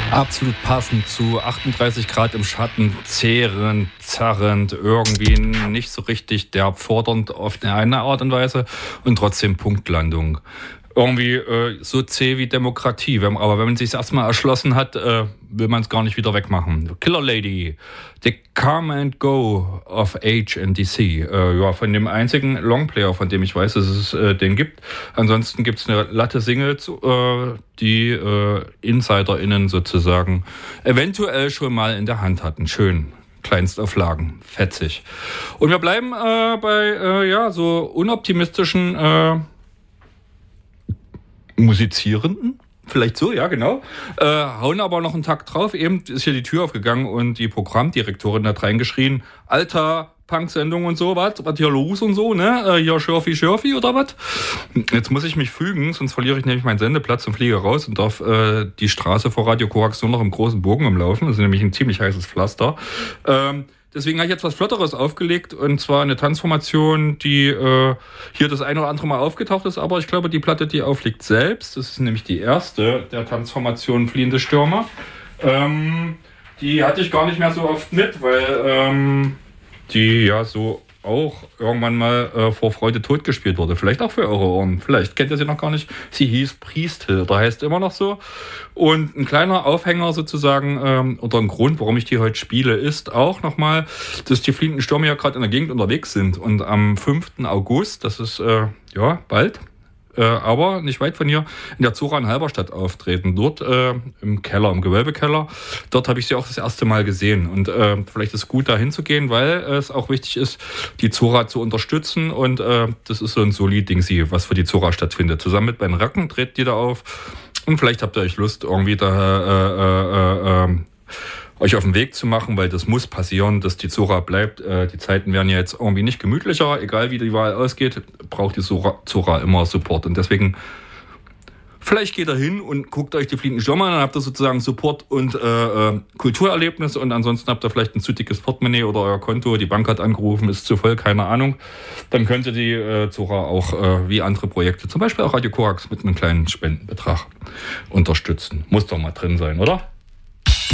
Absolut passend zu 38 Grad im Schatten, zehrend, zerrend, irgendwie nicht so richtig derb fordernd auf eine Art und Weise und trotzdem Punktlandung. Irgendwie so zäh wie Demokratie. Aber wenn man sich erstmal erschlossen hat, will man es gar nicht wieder wegmachen. Killer Lady, The Come and Go of HNDC. Ja, von dem einzigen Longplayer, von dem ich weiß, dass es den gibt. Ansonsten gibt es eine Latte Singles, die InsiderInnen sozusagen eventuell schon mal in der Hand hatten. Schön. Kleinstauflagen. Fetzig. Und wir bleiben bei so unoptimistischen Musizierenden, vielleicht so, ja genau, hauen aber noch einen Takt drauf. Eben ist hier die Tür aufgegangen und die Programmdirektorin hat reingeschrien, Alter, Punk-Sendung und so, was hier los und so, ne? Hier Schürfi oder was? Jetzt muss ich mich fügen, sonst verliere ich nämlich meinen Sendeplatz und fliege raus und darf die Straße vor Radio Korax nur noch im großen Bogen umlaufen. Das ist nämlich ein ziemlich heißes Pflaster. Deswegen habe ich jetzt was Flotteres aufgelegt, und zwar eine Transformation, die hier das eine oder andere Mal aufgetaucht ist, aber ich glaube, die Platte, die aufliegt selbst, das ist nämlich die erste der Transformation Fliehende Stürmer. Die hatte ich gar nicht mehr so oft mit, weil die ja so auch irgendwann mal vor Freude tot gespielt wurde. Vielleicht auch für eure Ohren. Vielleicht kennt ihr sie noch gar nicht. Sie hieß Priesthilde, heißt immer noch so. Und ein kleiner Aufhänger sozusagen, oder ein Grund, warum ich die heute spiele, ist auch nochmal, dass die Fliehenden Stürmer ja gerade in der Gegend unterwegs sind. Und am 5. August, das ist bald, aber nicht weit von hier, in der Zora in Halberstadt auftreten. Dort im Keller, im Gewölbekeller. Dort habe ich sie auch das erste Mal gesehen. Und vielleicht ist es gut, da hinzugehen, weil es auch wichtig ist, die Zora zu unterstützen. Und das ist so ein Solid-Ding, was für die Zora stattfindet. Zusammen mit Ben Racken tritt die da auf. Und vielleicht habt ihr euch Lust, irgendwie da euch auf den Weg zu machen, weil das muss passieren, dass die Zora bleibt. Die Zeiten werden ja jetzt irgendwie nicht gemütlicher. Egal wie die Wahl ausgeht, braucht die Zora immer Support. Und deswegen, vielleicht geht ihr hin und guckt euch die Fliehenden Stürmer an, dann habt ihr sozusagen Support und Kulturerlebnis, und ansonsten habt ihr vielleicht ein zu dickes Portemonnaie oder euer Konto, die Bank hat angerufen, ist zu voll, keine Ahnung. Dann könnt ihr die Zora auch wie andere Projekte, zum Beispiel auch Radio Korax, mit einem kleinen Spendenbetrag unterstützen. Muss doch mal drin sein, oder?